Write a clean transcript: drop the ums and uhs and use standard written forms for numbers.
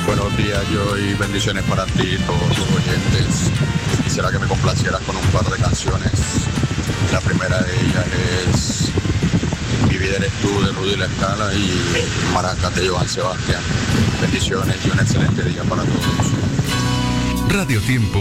Buenos días, yo y bendiciones para ti, todos los oyentes. Quisiera que me complacieras con un par de canciones. La primera de ellas es Mi vida eres tú, de Rudy La Escala, y Maracas, de Joan Sebastián. Bendiciones y un excelente día para todos. Radio Tiempo